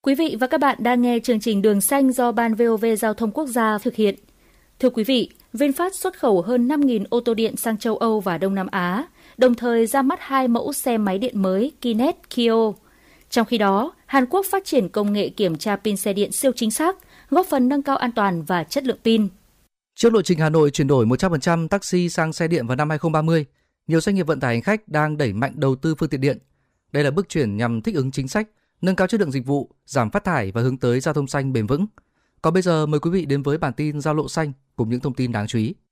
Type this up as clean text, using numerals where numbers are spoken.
Quý vị và các bạn đang nghe chương trình Đường Xanh do Ban VOV Giao thông Quốc gia thực hiện. Thưa quý vị, VinFast xuất khẩu hơn 5.000 ô tô điện sang châu Âu và Đông Nam Á, đồng thời ra mắt 2 mẫu xe máy điện mới Kinet Kyo. Trong khi đó, Hàn Quốc phát triển công nghệ kiểm tra pin xe điện siêu chính xác, góp phần nâng cao an toàn và chất lượng pin. Trước lộ trình Hà Nội chuyển đổi 100% taxi sang xe điện vào năm 2030, nhiều doanh nghiệp vận tải hành khách đang đẩy mạnh đầu tư phương tiện điện. Đây là bước chuyển nhằm thích ứng chính sách, nâng cao chất lượng dịch vụ, giảm phát thải và hướng tới giao thông xanh bền vững. Còn bây giờ mời quý vị đến với bản tin Giao lộ xanh cùng những thông tin đáng chú ý.